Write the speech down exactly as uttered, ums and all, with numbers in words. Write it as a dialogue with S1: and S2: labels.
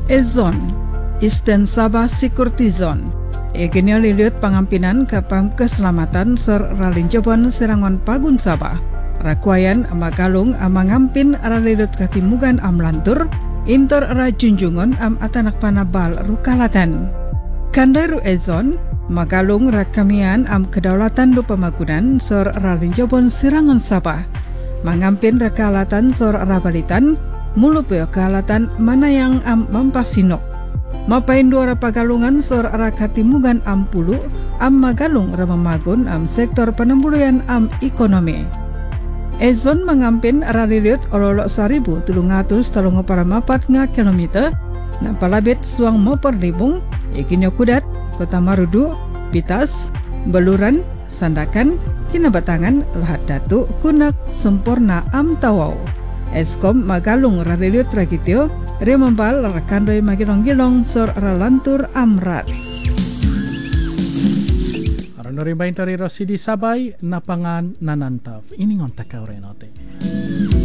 S1: Ezon, Eastern Sabah Security Zone. Egenyo liliut pangampinan kapam keselamatan ser ralinjobon serangon pagun Sabah. Rakuayan amagalung amangampin ralilut katimugan am lantur, intor rajunjungon am atanak panabal rukalatan. Kandairu Ezon, magalung rakamian am kedaulatan lupa magunan sor ralinjobon serangon Sabah. Mangampin rakalatan sor rabalitan, mulupeo kalatan mana yang am mampasinok. Mapain dua pagalungan sor rakatimugan am pulu, am magalung ramamagun am sektor penembuluyan am ekonomi. Ezon mengampin ralilit ololok seribu tulung atus talung paramapat nga kilometer, na palabit suang moporlibung, ikinyo kudat, kota Marudu, Pitas, Beluran, Sandakan, Kinabatangan, Lahat Datu, Kunak, Sempurna, Am Tawau. Eskom magalung ralilit ragityo, remambal rakandoy magilong-gilong sor ralantur amrat. Aron rin ba yung tariro si di sabay, napangan nanantav. Iningon takaw rin ote.